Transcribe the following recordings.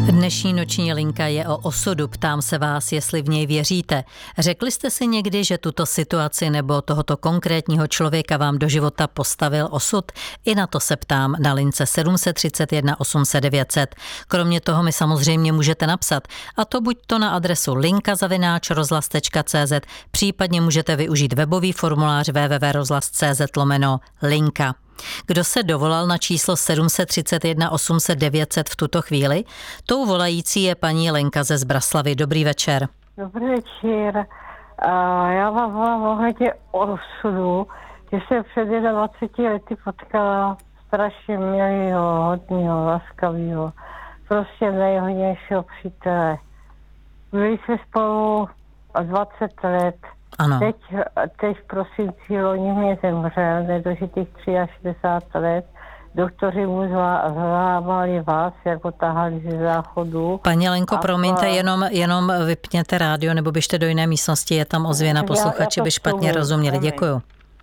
Dnešní noční linka je o osudu. Ptám se vás, jestli v něj věříte. Řekli jste si někdy, že tuto situaci nebo tohoto konkrétního člověka vám do života postavil osud? I na to se ptám na lince 731 800 900. Kromě toho mi samozřejmě můžete napsat, a to buď to na adresu linka@rozhlas.cz, případně můžete využít webový formulář www.rozhlas.cz/linka. Kdo se dovolal na číslo 731 800 900 v tuto chvíli? Tou volající je paní Lenka ze Zbraslavy. Dobrý večer. Dobrý večer. Já vám volám ohledně osudu, že jsem před 21 lety potkala strašně milého, hodného, laskavého, prostě nejhodnějšího přítele. Byli jsme spolu 20 let. Ano. Teď v prosinci loni mě zemřel, nedožitých 63 let. Doktoři mu zlámali vás, jako tahali ze záchodu. Paní Lenko, promiňte, jenom vypněte rádio nebo běžte do jiné místnosti, je tam ozvěna, posluchači by špatně rozuměli. Děkuju.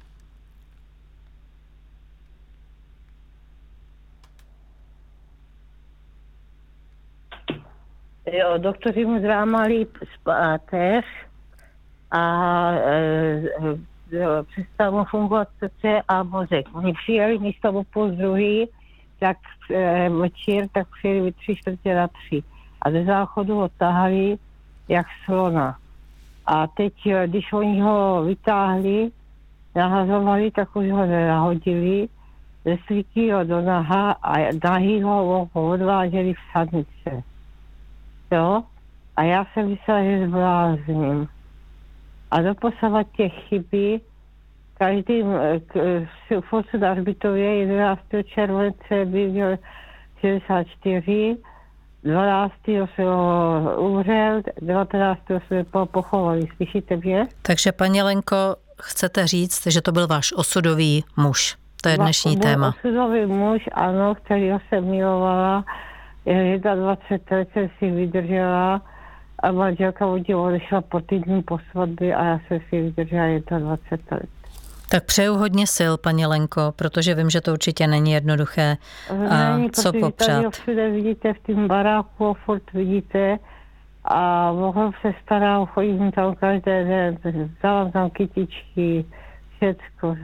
Jo, doktoři mu zlámali páteř a přestal mu fungovat srdce a mozek. Oni přijeli místo o 12:30, tak večer, tak přijeli 3:45 a ze záchodu ho tahali jak slona. A teď, když oni ho vytáhli, nahazovali, tak už ho nenahodili, zesvítili ho do naha a nahý ho odváželi v sadnice. Jo? A já jsem myslela, že zblázním. A doposavat těch chybí, každý furt na hřbitově 11. července by měl 64, 12. se ho umřel, 19. se pochovali. Slyšíte mě? Takže paní Lenko, chcete říct, že to byl váš osudový muž. To je dnešní téma. Osudový muž, ano, kterýho jsem milovala. 21 let jsem si vydržela a manželka od něj odešla po týdnu po svatbě a já jsem si vydržela 21 let. Tak přeju hodně sil, paní Lenko, protože vím, že to určitě není jednoduché. Není, co popřát? Tady všude vidíte v tom baráku, furt vidíte a mohl se starám, chodím tam každý den, dávám tam kytičky, všecko.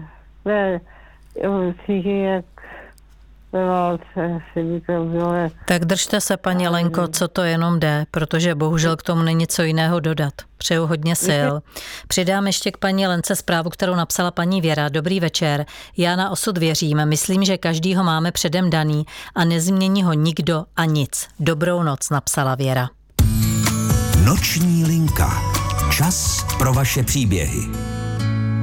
Si žije tak držte se, paní Lenko, co to jenom jde, protože bohužel k tomu není co jiného dodat. Přeju hodně sil. Přidám ještě k paní Lence zprávu, kterou napsala paní Věra. Dobrý večer. Já na osud věřím. Myslím, že každý ho máme předem daný a nezmění ho nikdo a nic. Dobrou noc, napsala Věra. Noční linka. Čas pro vaše příběhy.